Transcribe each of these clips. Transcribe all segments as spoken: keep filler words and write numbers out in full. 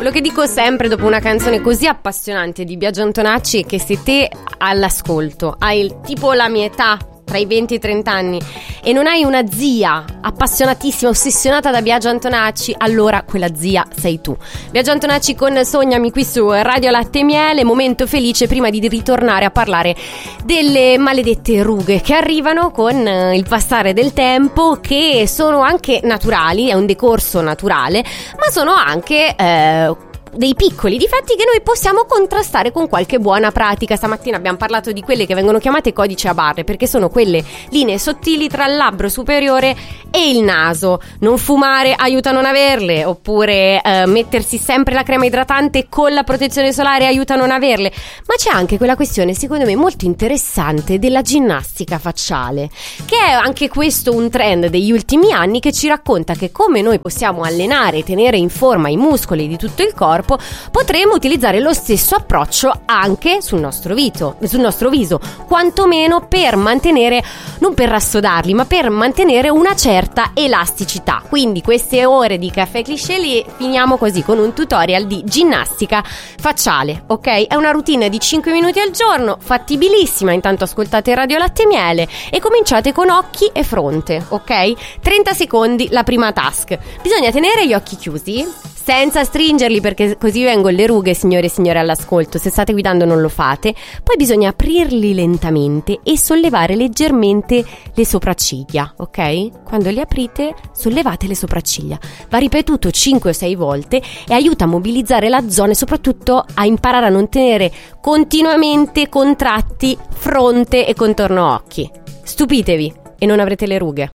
Quello che dico sempre dopo una canzone così appassionante di Biagio Antonacci è che se te all'ascolto hai il, tipo la mia età, tra i venti e i trenta anni, e non hai una zia appassionatissima, ossessionata da Biagio Antonacci, allora quella zia sei tu. Biagio Antonacci con Sognami qui su Radio Latte e Miele, momento felice prima di ritornare a parlare delle maledette rughe che arrivano con il passare del tempo, che sono anche naturali, è un decorso naturale, ma sono anche eh, dei piccoli difetti che noi possiamo contrastare con qualche buona pratica. Stamattina abbiamo parlato di quelle che vengono chiamate codici a barre, perché sono quelle linee sottili tra il labbro superiore e il naso. Non fumare aiuta a non averle, oppure eh, mettersi sempre la crema idratante con la protezione solare aiuta a non averle. Ma c'è anche quella questione, secondo me molto interessante, della ginnastica facciale, che è anche questo un trend degli ultimi anni, che ci racconta che come noi possiamo allenare e tenere in forma i muscoli di tutto il corpo, potremo utilizzare lo stesso approccio anche sul nostro viso, sul nostro viso, quantomeno per mantenere, non per rassodarli, ma per mantenere una certa elasticità. Quindi queste ore di caffè cliché li finiamo così, con un tutorial di ginnastica facciale, ok? È una routine di cinque minuti al giorno, fattibilissima. Intanto ascoltate Radio Latte e Miele e cominciate con occhi e fronte, ok? trenta secondi la prima task. Bisogna tenere gli occhi chiusi senza stringerli, perché così vengono le rughe, signore e signore all'ascolto. Se state guidando non lo fate. Poi bisogna aprirli lentamente e sollevare leggermente le sopracciglia, ok? Quando li aprite sollevate le sopracciglia. Va ripetuto cinque o sei volte e aiuta a mobilizzare la zona e soprattutto a imparare a non tenere continuamente contratti fronte e contorno occhi. Stupitevi e non avrete le rughe.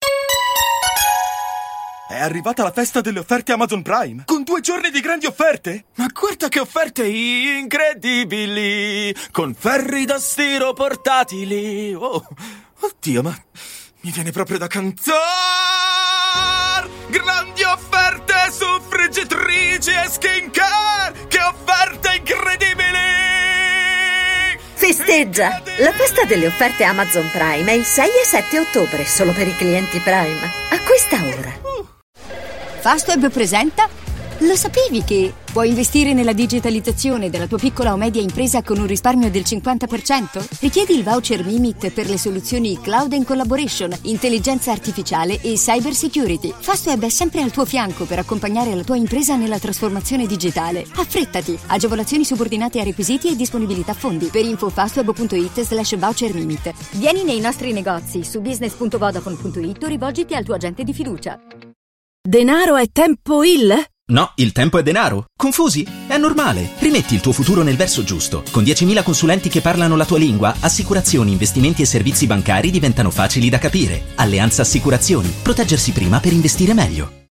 È arrivata la festa delle offerte Amazon Prime, con due giorni di grandi offerte. Ma guarda che offerte incredibili, con ferri da stiro portatili. Oh, oddio, ma mi viene proprio da cantare. Grandi offerte su friggitrici e skincare, che offerte incredibili. Festeggia! La festa delle offerte Amazon Prime è il sei e sette ottobre, solo per i clienti Prime, a questa ora. Fastweb presenta. Lo sapevi che puoi investire nella digitalizzazione della tua piccola o media impresa con un risparmio del cinquanta per cento? Richiedi il voucher Mimit per le soluzioni Cloud and Collaboration, intelligenza artificiale e cyber security. Fastweb è sempre al tuo fianco per accompagnare la tua impresa nella trasformazione digitale. Affrettati! Agevolazioni subordinate a requisiti e disponibilità fondi. Per info fastweb.it slash voucher Mimit. Vieni nei nostri negozi su business punto vodafone punto it o rivolgiti al tuo agente di fiducia. Denaro è tempo il? No, il tempo è denaro. Confusi? È normale. Rimetti il tuo futuro nel verso giusto. Con diecimila consulenti che parlano la tua lingua, assicurazioni, investimenti e servizi bancari diventano facili da capire. Alleanza Assicurazioni. Proteggersi prima per investire meglio.